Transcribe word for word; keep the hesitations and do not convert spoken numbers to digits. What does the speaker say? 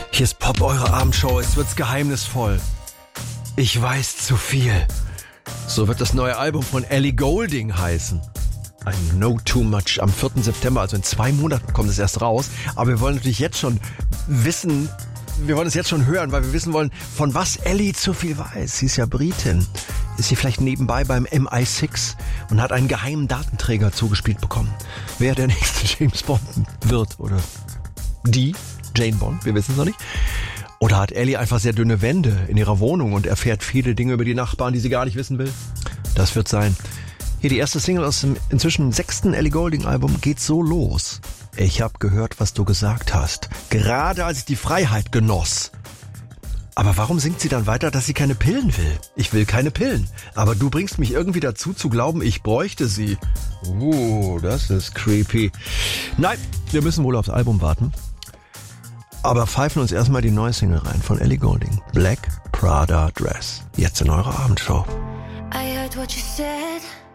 Hier ist Pop, eure Abendshow. Es wird's geheimnisvoll. Ich weiß zu viel. So wird das neue Album von Ellie Goulding heißen. I Know Too Much. Am vierten September, also in zwei Monaten, kommt es erst raus. Aber wir wollen natürlich jetzt schon wissen, wir wollen es jetzt schon hören, weil wir wissen wollen, von was Ellie zu viel weiß. Sie ist ja Britin. Ist sie vielleicht nebenbei beim M I sechs und hat einen geheimen Datenträger zugespielt bekommen. Wer der nächste James Bond wird oder die Jane Bond, wir wissen es noch nicht. Oder hat Ellie einfach sehr dünne Wände in ihrer Wohnung und erfährt viele Dinge über die Nachbarn, die sie gar nicht wissen will? Das wird sein. Hier die erste Single aus dem inzwischen sechsten Ellie Goulding Album geht so los. Ich habe gehört, was du gesagt hast. Gerade als ich die Freiheit genoss. Aber warum singt sie dann weiter, dass sie keine Pillen will? Ich will keine Pillen. Aber du bringst mich irgendwie dazu zu glauben, ich bräuchte sie. Uh, das ist creepy. Nein, wir müssen wohl aufs Album warten. Aber pfeifen uns erstmal die neue Single rein von Ellie Goulding. Black Prada Dress. Jetzt in eurer Abendshow. I heard what you said.